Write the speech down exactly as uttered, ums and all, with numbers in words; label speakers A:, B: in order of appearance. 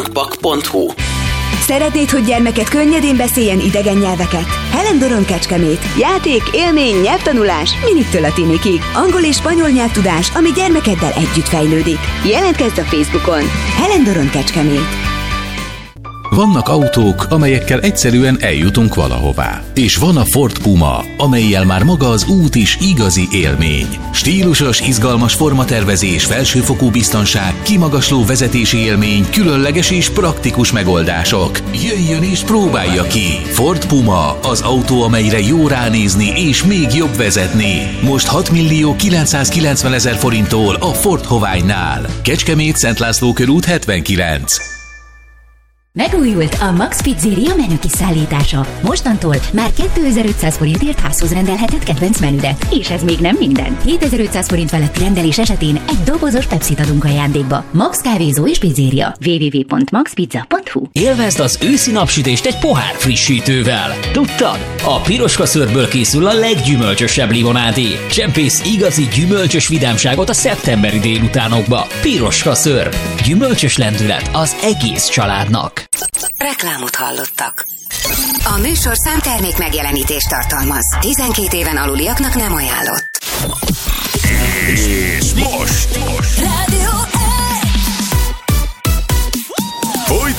A: bankpak pont hu.
B: Szeretnéd, hogy gyermeked könnyedén beszéljen idegen nyelveket? Helen Doron Kecskemét. Játék, élmény, nyelvtanulás, miniktől a tinikig. Angol és spanyol nyelvtudás, ami gyermekeddel együtt fejlődik. Jelentkezz a Facebookon. Helen Doron Kecskemét.
C: Vannak autók, amelyekkel egyszerűen eljutunk valahová. És van a Ford Puma, amellyel már maga az út is igazi élmény. Stílusos, izgalmas formatervezés, felsőfokú biztonság, kimagasló vezetési élmény, különleges és praktikus megoldások. Jöjjön és próbálja ki! Ford Puma, az autó, amelyre jó ránézni és még jobb vezetni. Most hat millió kilencszázkilencvenezer forinttól a Ford Hoványnál. Kecskemét, Szent László körút hetvenkilenc.
D: Megújult a Max Pizzeria menü kiszállítása. Mostantól már kétezer-ötszáz forintért házhoz rendelhetett kedvenc menüre. És ez még nem minden. hétezer-ötszáz forint feletti rendelés esetén egy dobozos Pepsit adunk ajándékba. Max kávézó és pizzeria. double-u double-u double-u pont max pizza pont hu.
E: Élvezd az őszi napsütést egy pohár frissítővel. Tudtad? A piroska szörből készül a leggyümölcsösebb limonádé. Csempész igazi gyümölcsös vidámságot a szeptemberi délutánokba. Piroska szörb. Gyümölcsös lendület az egész családnak.
F: Reklámot hallottak. A műsorszám termék megjelenítést tartalmaz. tizenkét éven aluliaknak nem ajánlott.
G: És most! most.
F: Rádió